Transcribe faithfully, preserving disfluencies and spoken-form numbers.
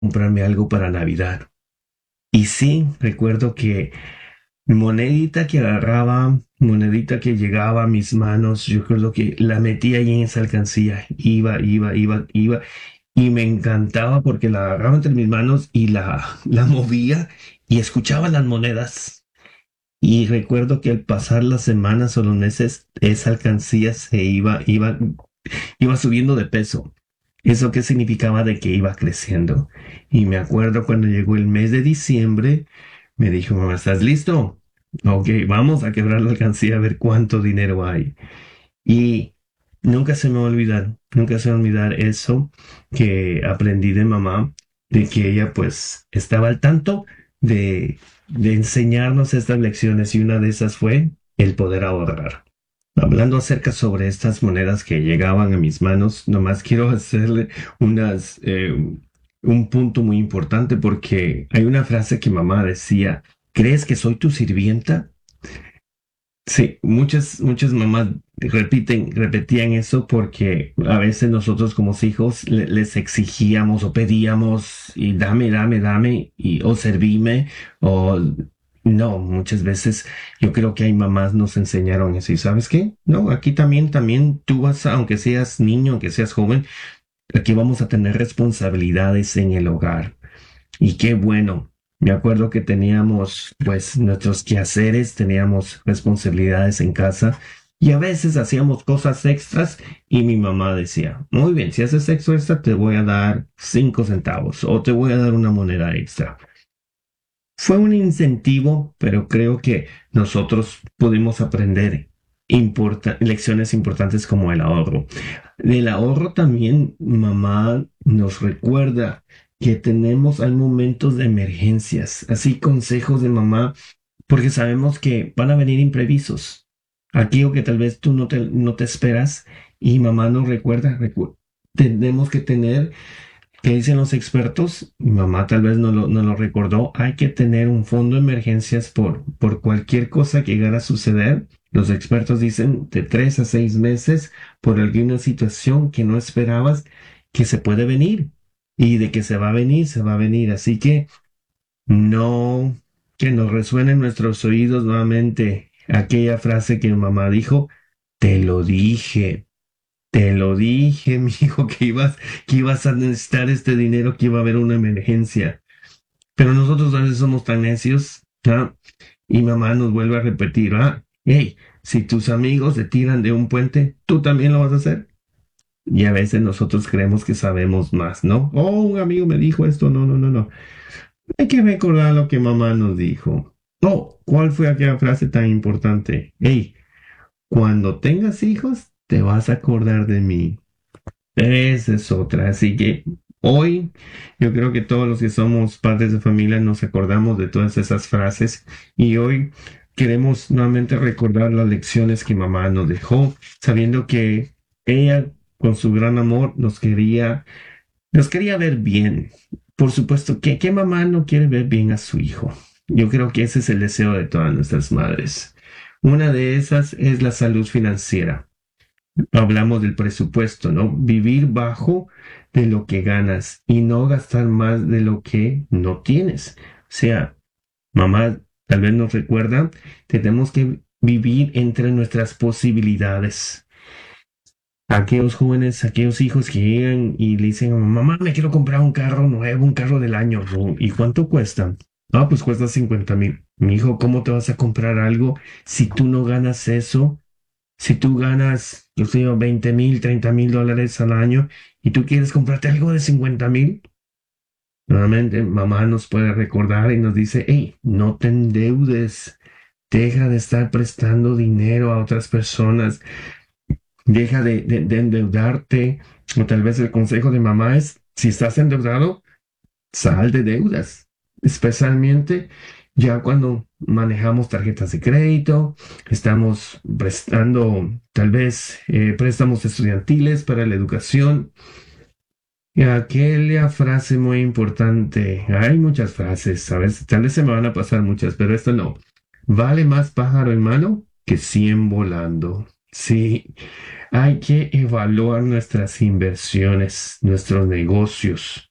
comprarme algo para Navidad. Y sí, recuerdo que monedita que agarraba, monedita que llegaba a mis manos, yo creo que la metía ahí en esa alcancía. Iba, iba, iba, iba. Y me encantaba porque la agarraba entre mis manos y la, la movía y escuchaba las monedas. Y recuerdo que al pasar las semanas o los meses, esa alcancía se iba, iba, iba subiendo de peso. ¿Eso qué significaba? De que iba creciendo. Y me acuerdo cuando llegó el mes de diciembre, me dijo, mamá, ¿estás listo? Ok, vamos a quebrar la alcancía a ver cuánto dinero hay. Y nunca se me va a olvidar, nunca se me va a olvidar eso que aprendí de mamá, de que ella pues estaba al tanto de, de enseñarnos estas lecciones y una de esas fue el poder ahorrar. Hablando acerca sobre estas monedas que llegaban a mis manos, nomás quiero hacerle unas, eh, un punto muy importante porque hay una frase que mamá decía, ¿crees que soy tu sirvienta? Sí, muchas, muchas mamás repiten, repetían eso porque a veces nosotros como hijos le- les exigíamos o pedíamos y dame, dame, dame y o servime o no, muchas veces yo creo que hay mamás nos enseñaron eso y ¿sabes qué? No, aquí también, también tú vas, a- aunque seas niño, aunque seas joven, aquí vamos a tener responsabilidades en el hogar. Y qué bueno. Me acuerdo que teníamos pues nuestros quehaceres, teníamos responsabilidades en casa y a veces hacíamos cosas extras y mi mamá decía, muy bien, si haces sexo extra te voy a dar cinco centavos o te voy a dar una moneda extra. Fue un incentivo, pero creo que nosotros pudimos aprender importa- lecciones importantes como el ahorro. Del ahorro también mamá nos recuerda que tenemos, hay momentos de emergencias, así consejos de mamá, porque sabemos que van a venir imprevistos. Aquello que tal vez tú no te, no te esperas y mamá nos recuerda, recu- tenemos que tener. ¿Qué dicen los expertos? Mi mamá tal vez no lo, no lo recordó. Hay que tener un fondo de emergencias por, por cualquier cosa que llegara a suceder. Los expertos dicen de tres a seis meses por alguna situación que no esperabas que se puede venir. Y de que se va a venir, se va a venir. Así que no, que nos resuene en nuestros oídos nuevamente aquella frase que mi mamá dijo, te lo dije. Te lo dije, mijo, que ibas, que ibas a necesitar este dinero, que iba a haber una emergencia. Pero nosotros a veces somos tan necios, ¿ah? Y mamá nos vuelve a repetir, ah, hey, si tus amigos se tiran de un puente, tú también lo vas a hacer. Y a veces nosotros creemos que sabemos más, ¿no? Oh, un amigo me dijo esto, no, no, no, no. Hay que recordar lo que mamá nos dijo. Oh, ¿cuál fue aquella frase tan importante? Hey, cuando tengas hijos, te vas a acordar de mí. Esa es otra. Así que hoy yo creo que todos los que somos padres de familia nos acordamos de todas esas frases y hoy queremos nuevamente recordar las lecciones que mamá nos dejó, sabiendo que ella con su gran amor nos quería, nos quería ver bien. Por supuesto, que qué mamá no quiere ver bien a su hijo? Yo creo que ese es el deseo de todas nuestras madres. Una de esas es la salud financiera. Hablamos del presupuesto, ¿no? Vivir bajo de lo que ganas y no gastar más de lo que no tienes. O sea, mamá tal vez nos recuerda que tenemos que vivir entre nuestras posibilidades. Aquellos jóvenes, aquellos hijos que llegan y le dicen a mamá, mamá, me quiero comprar un carro nuevo, un carro del año. ¿No? ¿Y cuánto cuesta? Ah, pues cuesta cincuenta mil. Mi hijo, ¿cómo te vas a comprar algo si tú no ganas eso? Si tú ganas, yo sé yo, veinte mil, treinta mil dólares al año y tú quieres comprarte algo de cincuenta mil, nuevamente mamá nos puede recordar y nos dice, hey, no te endeudes, deja de estar prestando dinero a otras personas, deja de, de, de endeudarte. O tal vez el consejo de mamá es, si estás endeudado, sal de deudas, especialmente ya cuando manejamos tarjetas de crédito, estamos prestando tal vez eh, préstamos estudiantiles para la educación. Y aquella frase muy importante, hay muchas frases, ¿sabes? Tal vez se me van a pasar muchas, pero esta no. Vale más pájaro en mano que cien volando. Sí, hay que evaluar nuestras inversiones, nuestros negocios